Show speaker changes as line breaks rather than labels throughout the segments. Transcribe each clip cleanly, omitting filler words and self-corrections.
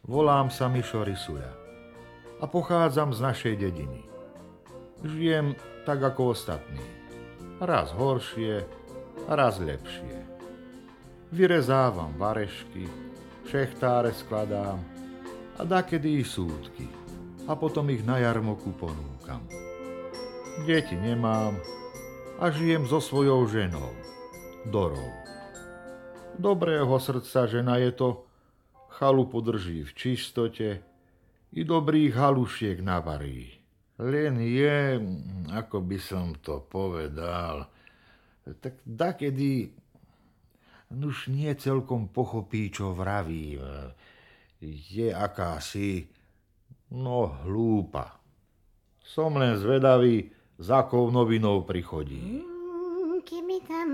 Volám sa Mišo Risuľa a pochádzam z našej dediny. Žijem tak ako ostatní. Raz horšie, raz lepšie. Vyrezávam varešky, šechtáre skladám a dakedy i súdky a potom ich na jarmoku ponúkam. Deti nemám a žijem so svojou ženou, Dorou. Dobrého srdca žena je to, chalupu drží v čistote i dobrých halušiek navarí. Len je, ako by som to povedal, tak dakedy už nie celkom pochopí, čo vravím. Je akási, hlúpa. Som len zvedavý, za akou novinou prichodí.
Keby tam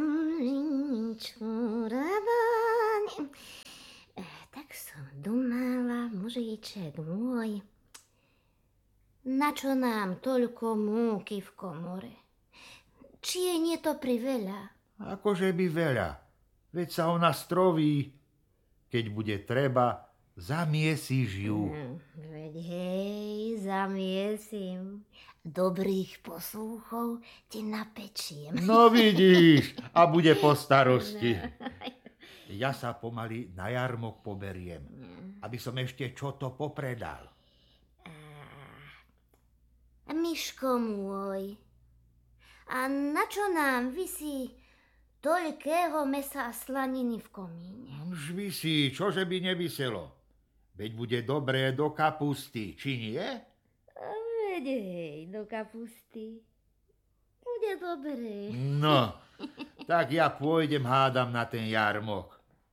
tak som domala, mužíček môj, na čo nám toľko múky v komore? Či je nie to priveľa?
Akože by veľa, veď sa ona stroví. Keď bude treba, zamiesíš ju.
Veď hej, zamiesím. Dobrých poslúchov ti napečiem.
No vidíš, a bude po starosti. Ja sa pomaly na jarmok poberiem, aby som ešte čo to popredal.
Miško môj, a na čo nám visí toľkého mesa a slaniny v komíne?
Už visí, čože by nevyselo. Veď bude dobré do kapusty, či nie?
Veď hej, do kapusty. Bude dobré.
No, tak ja pôjdem hádam na ten jarmok.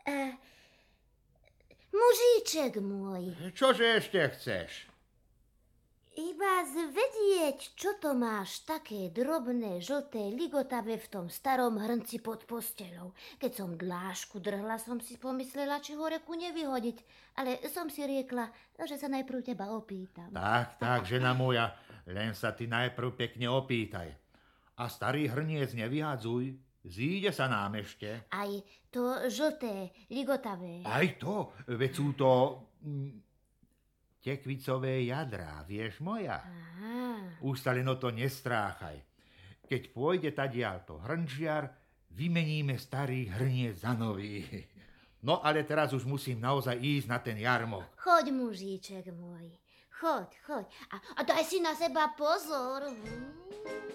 Mužíček môj.
Čože ešte chceš?
Iba zvedieť, čo to máš také drobné, žlté, ligotavé v tom starom hrnci pod posteľou. Keď som dlášku drhla, som si pomyslela, či ho reku nevyhodiť. Ale som si riekla, že sa najprv teba opýtam.
Tak, žena moja, len sa ty najprv pekne opýtaj. A starý hrniec nevyhadzuj, zíde sa nám ešte.
Aj to žlté, ligotavé.
Aj to, veď sú to tekvicové jadrá, vieš moja?
Aha.
Už sa len o to nestráchaj. Keď pôjde tadiaľto hrnčiar, vymeníme starý hrniec za nový. No ale teraz už musím naozaj ísť na ten jarmok.
Choď, mužíček môj, choď. A daj si na seba pozor.